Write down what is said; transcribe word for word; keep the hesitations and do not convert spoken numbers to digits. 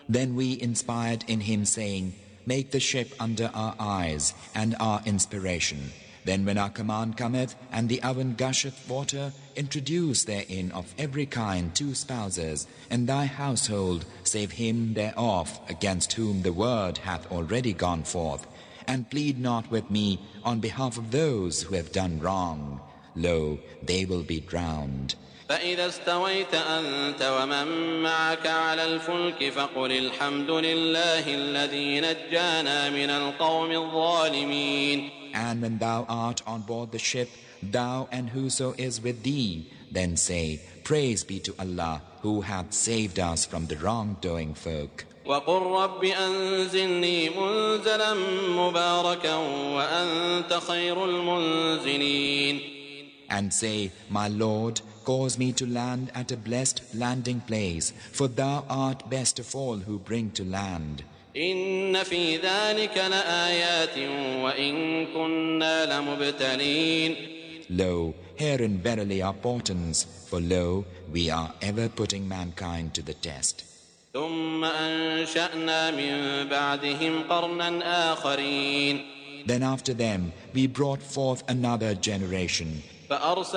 Then we inspired in him, saying, make the ship under our eyes and our inspiration. Then when our command cometh, and the oven gusheth water, introduce therein of every kind two spouses, in thy household, save him thereof, against whom the word hath already gone forth. And plead not with me on behalf of those who have done wrong. Lo, they will be drowned. فإذا استويت أنت ومن معك على الفلك فقل الحمد لله الذي نجانا من القوم الظالمين. And when thou art on board the ship, thou and whoso is with thee, then say, praise be to Allah who hath saved us from the wrongdoing folk. وقل رب أنزلني منزلا مباركا وأنت خير المنزلين. And say, my Lord, cause me to land at a blessed landing place, for thou art best of all who bring to land. إن في ذلك لآيات وإن كنا لمبتلين. Lo, herein verily are portents, for lo, we are ever putting mankind to the test. ثم أنشأنا من بعدهم قرنا آخرين. Then after them we brought forth another generation. فأرسلنا